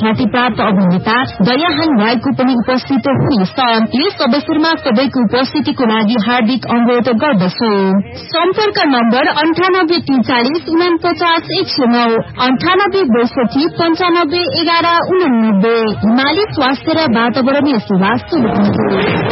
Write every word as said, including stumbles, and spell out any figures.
ख्याति प्राप्त अभिनेता दयाहाङ राईको पनि उपस्थित हुनेछ। यस अवसरमा सबैको उपस्थितिको लागि हार्दिक अनुरोध गर्दछु। सम्पर्क नम्बर अन्ठानब्बे त्रिचालिस उनापचास एक सय नौ अन्ठानब्बे बैसठी पञ्चानब्बे एघार उनानब्बे। हिमाली स्वास्थ्य र वातावरणीय सेवा शुभ।